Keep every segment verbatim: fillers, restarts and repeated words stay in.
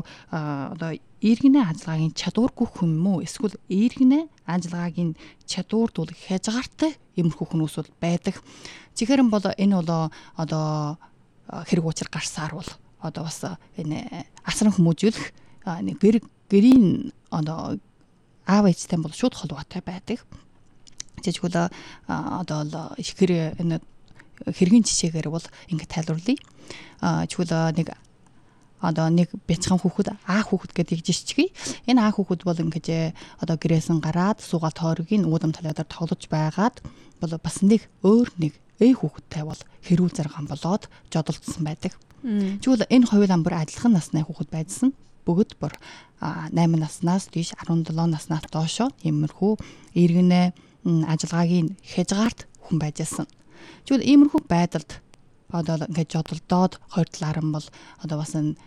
одоо иргэнэ ажиллагааг чадваргүй хүн мүү эсвэл иргэнэ ажиллагааг чадвард хязгаартай иймэрхүү хүмүүс бол байдаг. Тэгэхэр нь бол энэ бол одоо хэрэг учир гарсаар бол одоо бас энэ асран хүмүүжүүлэх нэг гэр гэрийн одоо аав ээжтэй бол шууд холбоотой байдаг. Жишээлбэл одоо ихэр энэ хэргийн жишээгээр бол ингэ тайлбарлая. Жишээлбэл нэг одоо нэг бяцхан хүүхэд аа хүүхэд гэдэг жишчгийг энэ аа хүүхэд бол ингэж одоо гэрээсэн гараад суугаад тойргийн уудам талаадаар тоглож байгаад бол бас нэг өөр нэг ээ хүүхэдтэй бол хэрүүл зарган болоод жодолцсон байдаг. Жишээлбэл энэ хоёул амбар адилхан насны хүүхэд байдсан. Бүгд бүр найман наснаас дээш арван долоо наснаас доошо иймэрхүү иргэнэ ажиллагааг хязгаарт хүн байжсэн. Жишээлбэл иймэрхүү байдалд одоо ингээд жодолдоод хоёр талаар нь бол одоо бас энэ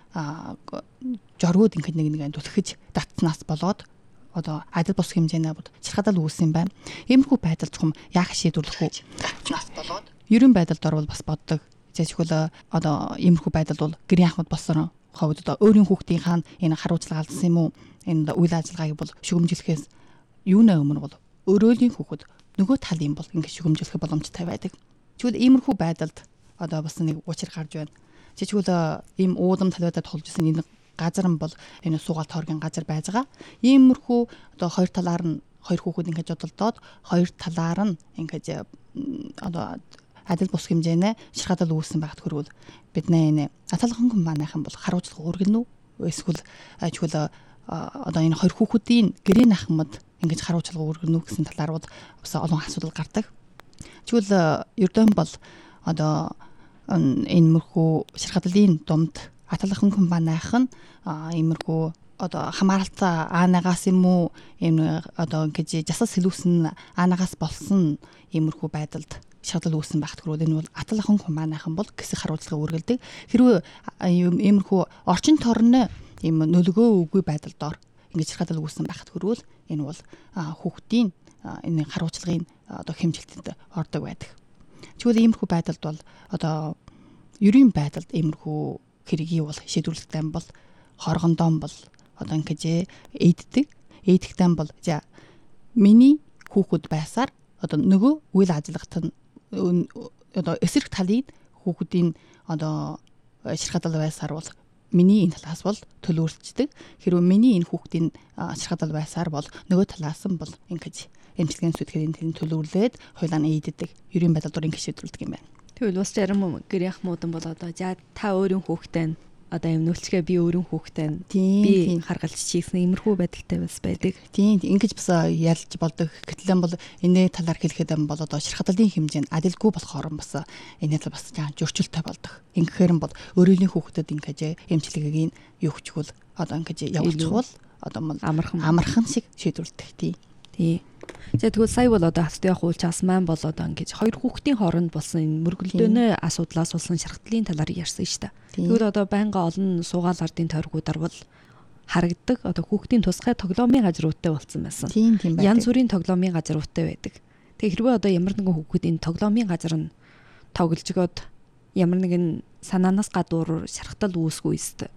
жоргууд ингээд нэг нэг түлхэж татснаас болоод одоо адил бус хэмжээний бод чирхадал үүсэн юм байна. Иймэрхүү байдалд хүм яах шийдвэрлэх үү? Татснаас болоод ерөн байдалд орвол бас боддог. Жишээлбэл одоо иймэрхүү байдал бол гэрийн ахмад болсон ховд одоо өөрийн хүүхдийн хаан энэ харуулцлага алдсан юм уу? Энэ үйл ажиллагааг бол шүгэмжлэхээс юунаа өмнө бол өөрөөлийн хүүхэд нөгөө талын бол ингээд шүгэмжлэх боломжтой байдаг. Тэгвэл иймэрхүү байдалд одоо бас нэг учир гарч байна. Жишээлбэл ийм уудам талуудад толж исэн энэ газар нь бол энэ суугаал тооргийн газар байж байгаа. Иймэрхүү одоо хоёр талаар нь хоёр хүүхэд ингээд жодолдоод хоёр талаар нь ингээд одоо адил бус хэмжээний ширхадал үүссэн багт хөрвөл бид нэ аталхан хүн манайхан бол харуулцлага өргөнө үү? Эсвэл жишээлбэл одоо энэ хоёр хүүхдийн гэрийн ахмад ингэж харуулцлага өргөнө үү гэсэн талаар бол бас олон асуудал гардаг. Жишээлбэл ердөө бол одоо энэ мөрхүү ширхадлын дунд аталхан хүн манайхан иймэрхүү одоо хамааралтай аанагаас юм уу ийм одоо ингэж жасас сэлүүсэн аанагаас болсон иймэрхүү байдалд шаардал үүсэн багт хөрвөл энэ бол аталхан хүн манайхан бол гэсэг харуулцлага үргэлдэг. Хэрвээ иймэрхүү орчин тойрны ийм нөлгөө үгүй байдал доор ингэж шаардал үүсэн багт хөрвөл энэ бол хүүхдийн энэ харуулцлагын одоо хэмжилтэнд ордог байдаг. Тэгвэл иймэрхүү байдалд бол одоо ерийн байдалд иймэрхүү хэргийг бол шийдвэрлэхтэй бол хоргондон бол одоо ингэж эйддэг. Эйдэгтэй бол за миний хүүхэд байсаар одоо нөгөө үйл ажиллагт нь одоо эсрэг талын хүүхдийн одоо ширхадал байсаар бол миний энэ талаас бол төлөөлцдөг. Хэрвээ миний энэ хүүхдийн ширхадал байсаар бол нөгөө талаас нь бол ингэж эмчилгээний сүтгэлийн тэн төлөвлөлээд хойлоо нь эйддэг. Ерийн байдал дор ингэж шийдвэрлэдэг юм байна. Тэгвэл улс зарим гэрийн ахмуудан бол одоо за та өөрийн хүүхдээ одоо юм нөлчгээ би өөрийн хүүхдээ би харгалж чийсэн иймэрхүү байдалтай бас байдаг. Тийм ингэж бас ялж болдог. Гэтэл бол энэ талаар хэлэхэд бол одоо ширхадлын хэмжээ нь адилгүй болохоор бас энэ тал бас жаа зөрчилтэй болдог. Ингэхээр нь бол өөрийн хүүхдэд ингэж эмчилгээг юу хчгүүл одоо ингэж явуулчихвал одоо амархан амархан шиг шийдвэрлэдэг. Тийм. Тийм. За тэгвэл сая бол одоо хавцтай хуулчаас маань бол одоо ингэж хоёр хүүхдийн хооронд болсон энэ мөргөлдөөнөө асуудлаас болсон шархтлын талаар ярьсан шүү дээ. Тэгвэл одоо байнга олон суугаал ардын тойргуудаар бол харагддаг одоо хүүхдийн тусгай тоглоомын газруудтай болсон байсан. Янз бүрийн тоглоомын газруудтай байдаг. Тэг хэрвээ одоо ямар нэгэн хүүхэд энэ тоглоомын газар нь тоглож гоод ямар нэгэн санаанаас гадуур шархтал үүсгүй өстө.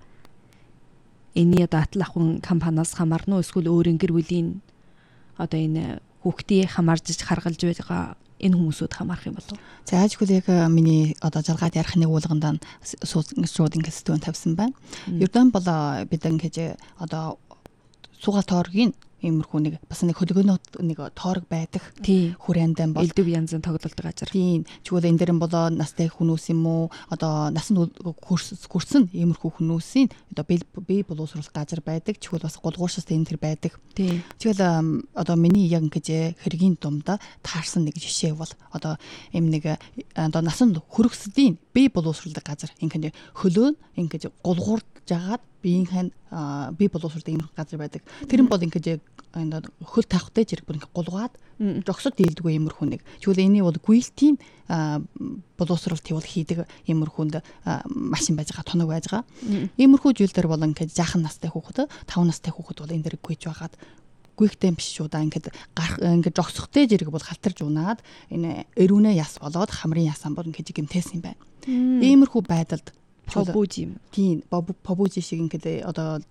Эний одоо атал ахын компаниас хамаарна уу эсвэл өөрийн гэр бүлийн одоо энэ хүүхдийг хамаарж харгалж байгаа энэ хүмүүсүүд хамаарах юм болов. За ажгүй яг миний одоо жалгаад ярих нэг уулгандаа шууд ингэ стуун тавьсан байна. Ердөө бол бид ингэж одоо сугаал тооргийн иймэрхүү нэг бас нэг хөлгөөнөд нэг тоорог байдаг. Хүрээндээ бол элдв янзын тоглолт газар. Тийм. Чигвэл энэ дээр болоо настай хүмүүс юм уу одоо насанд хүрсэн иймэрхүү хүмүүсийн одоо бие боловсруулах газар байдаг. Чигвэл бас гулгууршаас энэ төр байдаг. Тийм. Чигвэл одоо миний яг ингэж хэргийн дундаа таарсан нэг жишээ бол одоо ийм нэг одоо насанд хүрсэлийн бие боловсруулах газар ингэ хөлөө ингэ гулгуурж жагаад биеийн бие боловсруулах ийм газар байдаг. Тэр нь бол ингэж хөл тавхтай зэрэг бүр ингэ гулгаад жогсод дийлдэггүй иймэрхүү нэг. Чигвэл энэ бол гүйлтийн боловсруулалт явуул хийдэг иймэрхүүнд машин байж байгаа, тоног байж байгаа. Иймэрхүү зүйл дээр бол ингэ жаахан настай хүүхэд, таван настай хүүхэд бол энэ дээр гүйж байгаад гүйхтэй биш шүү да ингэ гарах ингэ жогсохтой зэрэг бол халтарж унаад энэ эрүүнэ яс болоод хамрын ясаан бол ингэ гэмтээсэн юм байна. Иймэрхүү байдалд побуж юм. Тийм, побуж шиг ингээд одоо